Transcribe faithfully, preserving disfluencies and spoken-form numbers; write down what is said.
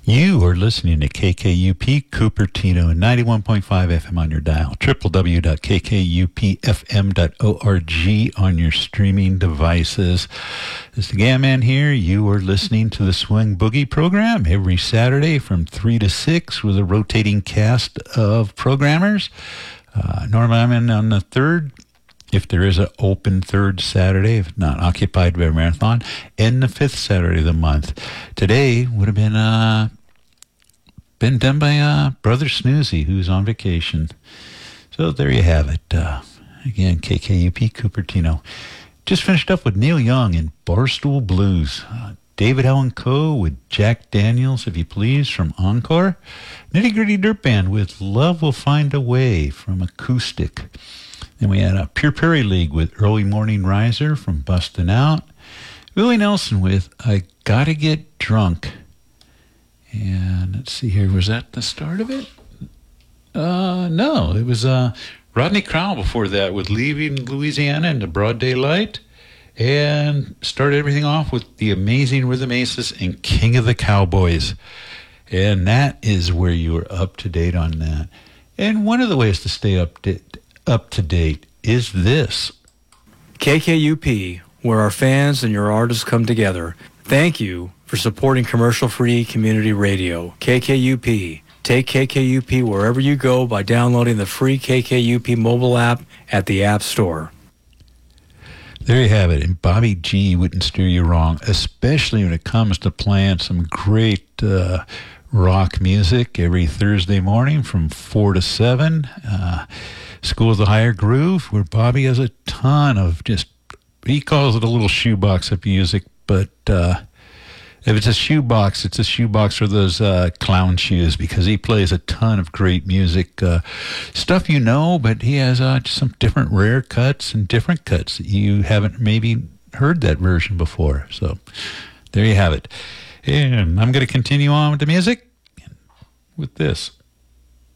You are listening to K K U P Cupertino, ninety-one point five F M on your dial, w w w dot k k u p f m dot org on your streaming devices. This is the Gam Man here. You are listening to the Swing Boogie program every Saturday from three to six with a rotating cast of programmers. Uh, normally I'm in on the third, if there is an open third Saturday, if not occupied by a marathon, and the fifth Saturday of the month. Today would have been uh, been done by uh, Brother Snoozy, who's on vacation. So there you have it. Uh, again, K K U P Cupertino. Just finished up with Neil Young and Barstool Blues. Uh, David Allen Coe with Jack Daniels, if you please, from Encore. Nitty Gritty Dirt Band with Love Will Find a Way from Acoustic. Then we had a Pure Prairie League with Early Morning Riser from Bustin' Out. Willie Nelson with I Gotta Get Drunk. And let's see here, was that the start of it? Uh, no, it was uh, Rodney Crowell before that with Leaving Louisiana in the Broad Daylight. And started everything off with the Amazing Rhythm Aces and King of the Cowboys. And that is where you are up to date on that. And one of the ways to stay up to, up to date is this. K K U P, where our fans and your artists come together. Thank you for supporting commercial-free community radio. K K U P. Take K K U P wherever you go by downloading the free K K U P mobile app at the App Store. There you have it. And Bobby G wouldn't steer you wrong, especially when it comes to playing some great uh, rock music every Thursday morning from four to seven. Uh, School of the Higher Groove, where Bobby has a ton of just, he calls it a little shoebox of music, but uh, if it's a shoebox, it's a shoebox for those uh, clown shoes, because he plays a ton of great music. Uh, stuff you know, but he has uh, just some different rare cuts and different cuts that you haven't maybe heard that version before. So there you have it. And I'm going to continue on with the music with this.